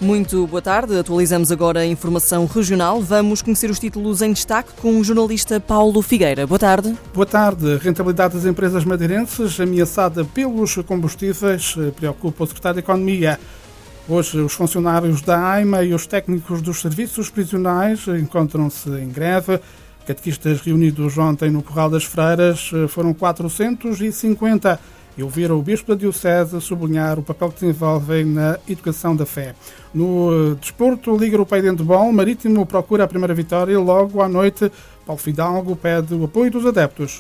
Muito boa tarde, atualizamos agora a informação regional. Vamos conhecer os títulos em destaque com o jornalista Paulo Figueira. Boa tarde. Boa tarde. A rentabilidade das empresas madeirenses ameaçada pelos combustíveis preocupa o Secretário de Economia. Hoje, os funcionários da AIMA e os técnicos dos serviços prisionais encontram-se em greve. Catequistas reunidos ontem no Curral das Freiras foram 450 e ouviram o Bispo da Diocese sublinhar o papel que desenvolvem na educação da fé. No desporto, Liga Europeia de Handebol, Marítimo procura a primeira vitória e logo à noite Paulo Fidalgo pede o apoio dos adeptos.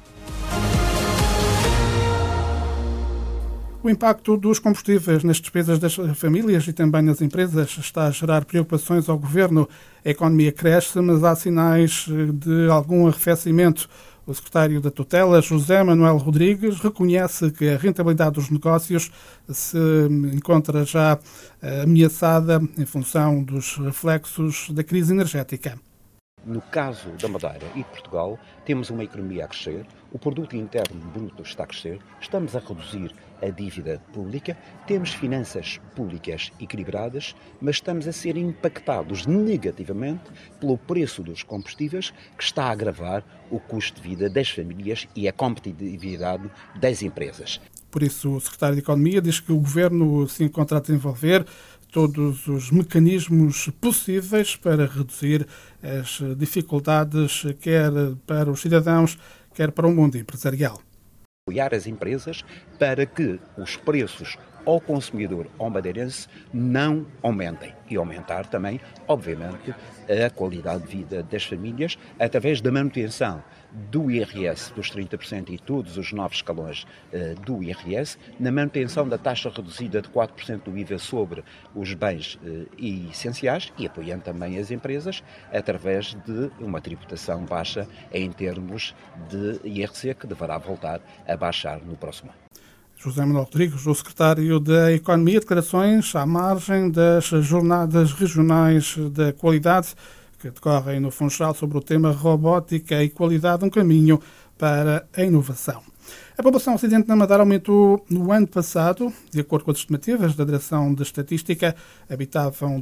O impacto dos combustíveis nas despesas das famílias e também nas empresas está a gerar preocupações ao Governo. A economia cresce, mas há sinais de algum arrefecimento. O secretário da Tutela, José Manuel Rodrigues, reconhece que a rentabilidade dos negócios se encontra já ameaçada em função dos reflexos da crise energética. No caso da Madeira e de Portugal, temos uma economia a crescer, o produto interno bruto está a crescer, estamos a reduzir a dívida pública, temos finanças públicas equilibradas, mas estamos a ser impactados negativamente pelo preço dos combustíveis, que está a agravar o custo de vida das famílias e a competitividade das empresas. Por isso, o secretário de Economia diz que o Governo se encontra a desenvolver todos os mecanismos possíveis para reduzir as dificuldades, quer para os cidadãos, quer para o mundo empresarial. Apoiar as empresas para que os preços ao consumidor, ao madeirense, não aumentem. E aumentar também, obviamente, a qualidade de vida das famílias através da manutenção do IRS dos 30% e todos os novos escalões do IRS, na manutenção da taxa reduzida de 4% do IVA sobre os bens essenciais e apoiando também as empresas através de uma tributação baixa em termos de IRC, que deverá voltar a baixar no próximo ano. José Manuel Rodrigues, o secretário da Economia, declarações à margem das jornadas regionais da qualidade que decorrem no Funchal sobre o tema robótica e qualidade, um caminho para a inovação. A população residente na Madeira aumentou no ano passado. De acordo com as estimativas da Direção de Estatística, habitavam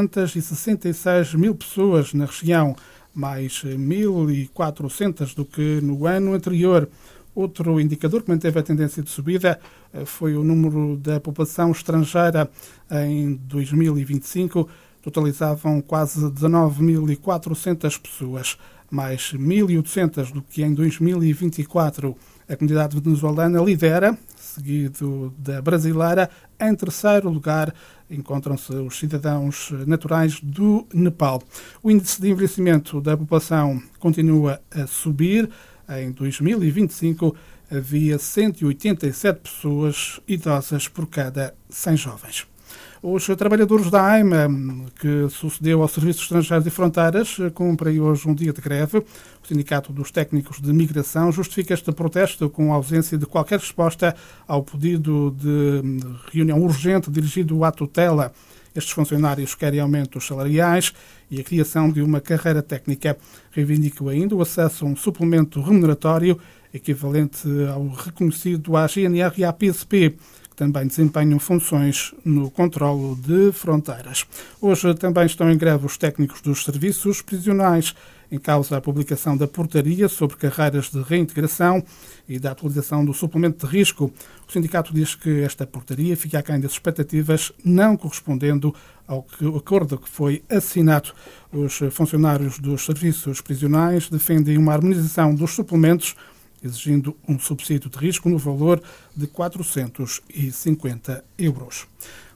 266 mil pessoas na região, mais 1.400 do que no ano anterior. Outro indicador que manteve a tendência de subida foi o número da população estrangeira. Em 2025, totalizavam quase 19.400 pessoas, mais 1.800 do que em 2024. A comunidade venezuelana lidera, seguido da brasileira. Em terceiro lugar, encontram-se os cidadãos naturais do Nepal. O índice de envelhecimento da população continua a subir. Em 2025, havia 187 pessoas idosas por cada 100 jovens. Os trabalhadores da AIMA, que sucedeu ao Serviço Estrangeiros e Fronteiras, cumprem hoje um dia de greve. O Sindicato dos Técnicos de Migração justifica este protesto com a ausência de qualquer resposta ao pedido de reunião urgente dirigido à tutela. Estes funcionários querem aumentos salariais e a criação de uma carreira técnica. Reivindicam ainda o acesso a um suplemento remuneratório equivalente ao reconhecido à GNR e à PSP, que também desempenham funções no controlo de fronteiras. Hoje também estão em greve os técnicos dos serviços prisionais, em causa a publicação da portaria sobre carreiras de reintegração e da atualização do suplemento de risco. O sindicato diz que esta portaria fica aquém das expectativas, não correspondendo ao acordo que foi assinado. Os funcionários dos serviços prisionais defendem uma harmonização dos suplementos, exigindo um subsídio de risco no valor de 450 euros.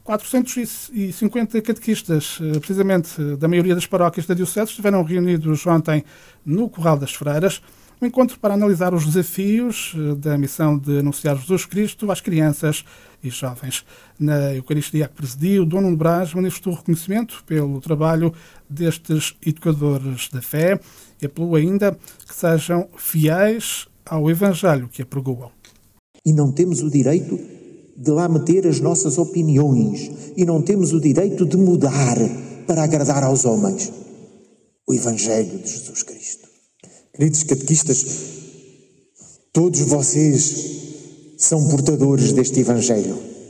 450 catequistas, precisamente da maioria das paróquias da Diocese, estiveram reunidos ontem no Curral das Freiras, um encontro para analisar os desafios da missão de anunciar Jesus Cristo às crianças e jovens. Na Eucaristia que presidiu, Dom Nuno Brás manifestou reconhecimento pelo trabalho destes educadores da fé e apelou ainda que sejam fiéis ao Evangelho que apregoam. E não temos o direito de lá meter as nossas opiniões e não temos o direito de mudar para agradar aos homens. O Evangelho de Jesus Cristo. Queridos catequistas, todos vocês são portadores deste Evangelho.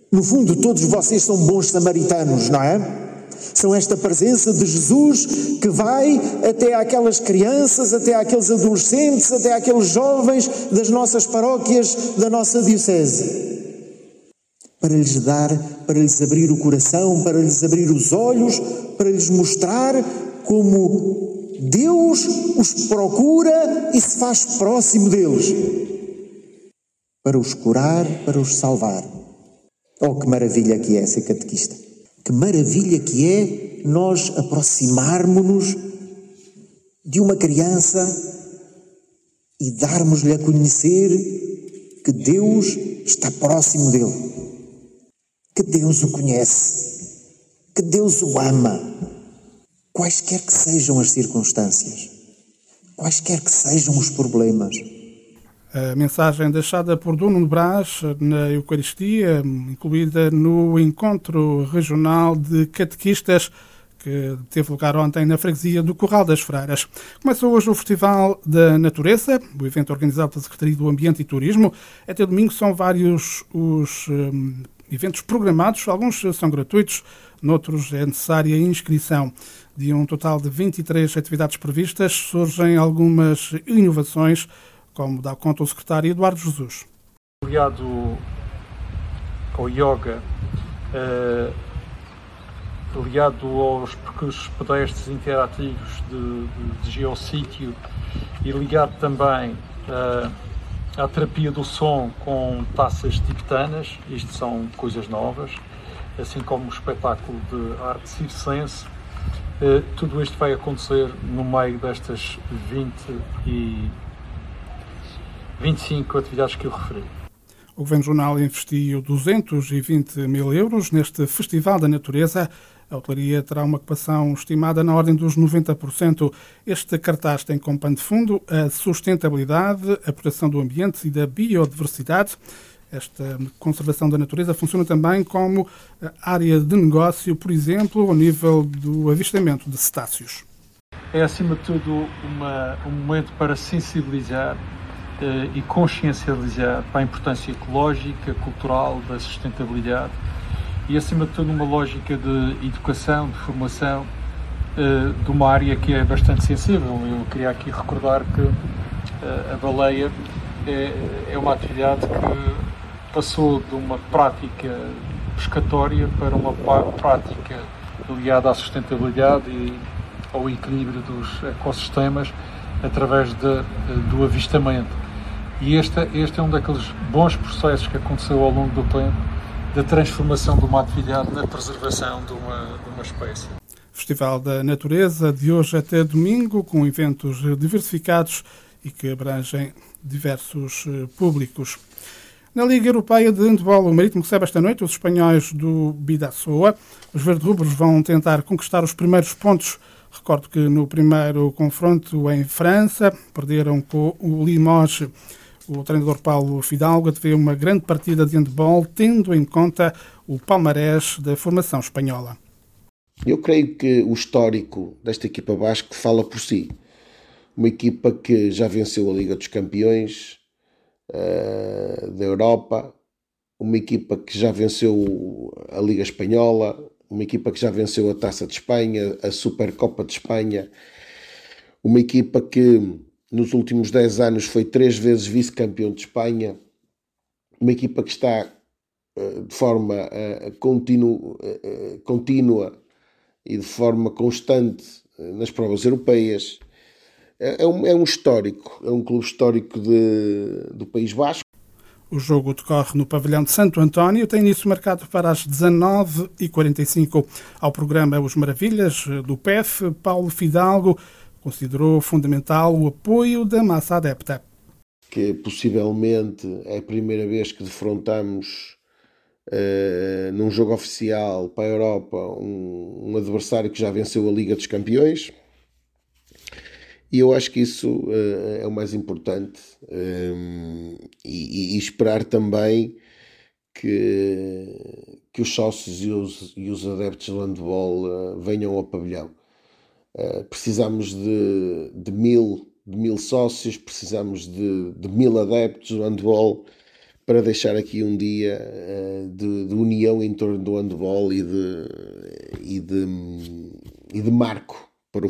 No fundo, todos vocês são bons samaritanos, não é? São esta presença de Jesus que vai até aquelas crianças, até aqueles adolescentes, até aqueles jovens das nossas paróquias, da nossa diocese. Para lhes dar, para lhes abrir o coração, para lhes abrir os olhos, para lhes mostrar como Deus os procura e se faz próximo deles. Para os curar, para os salvar. Oh, que maravilha que é ser catequista! Que maravilha que é nós aproximarmos-nos de uma criança e darmos-lhe a conhecer que Deus está próximo dele, que Deus o conhece, que Deus o ama, quaisquer que sejam as circunstâncias, quaisquer que sejam os problemas. A mensagem deixada por Dom Brás na Eucaristia, incluída no Encontro Regional de Catequistas, que teve lugar ontem na freguesia do Curral das Freiras. Começa hoje o Festival da Natureza, o evento organizado pela Secretaria do Ambiente e Turismo. Até domingo são vários os eventos programados, alguns são gratuitos, noutros é necessária inscrição. De um total de 23 atividades previstas, surgem algumas inovações, como dá conta o secretário Eduardo Jesus. Ligado ao yoga, ligado aos percursos pedestres interativos de geossítio e ligado também à terapia do som com taças tibetanas, isto são coisas novas, assim como o espetáculo de arte circense. Tudo isto vai acontecer no meio destas 25 atividades que eu referi. O Governo Regional investiu 220 mil euros neste Festival da Natureza. A hotelaria terá uma ocupação estimada na ordem dos 90%. Este cartaz tem como pano de fundo a sustentabilidade, a proteção do ambiente e da biodiversidade. Esta conservação da natureza funciona também como área de negócio, por exemplo, ao nível do avistamento de cetáceos. É, acima de tudo, um momento para sensibilizar e consciencializar para a importância ecológica, cultural, da sustentabilidade e, acima de tudo, uma lógica de educação, de formação de uma área que é bastante sensível. Eu queria aqui recordar que a baleia é uma atividade que passou de uma prática pescatória para uma prática ligada à sustentabilidade e ao equilíbrio dos ecossistemas através do avistamento. E este é um daqueles bons processos que aconteceu ao longo do tempo da transformação de uma atividade na preservação de uma espécie. Festival da Natureza de hoje até domingo, com eventos diversificados e que abrangem diversos públicos. Na Liga Europeia de Handball, o Marítimo recebe esta noite os espanhóis do Bidasoa. Os verde-rubros vão tentar conquistar os primeiros pontos. Recordo que no primeiro confronto em França perderam com o Limoges. O treinador Paulo Fidalgo teve uma grande partida de handball, tendo em conta o palmarés da formação espanhola. Eu creio que o histórico desta equipa basca fala por si. Uma equipa que já venceu a Liga dos Campeões da Europa, uma equipa que já venceu a Liga Espanhola, uma equipa que já venceu a Taça de Espanha, a Supercopa de Espanha, uma equipa que nos últimos 10 anos foi 3 vezes vice-campeão de Espanha, uma equipa que está de forma contínua e de forma constante nas provas europeias. É um histórico, é um clube histórico do País Basco. O jogo decorre no pavilhão de Santo António, tem início marcado para as 19h45. Ao programa Os Maravilhas do PEF, Paulo Fidalgo considerou fundamental o apoio da massa adepta. Que possivelmente é a primeira vez que defrontamos num jogo oficial para a Europa um adversário que já venceu a Liga dos Campeões. E eu acho que isso é o mais importante e esperar também que os sócios e os adeptos de handball venham ao pavilhão. Precisamos de mil sócios, precisamos de 1000 adeptos do handball para deixar aqui um dia de união em torno do handball e de marco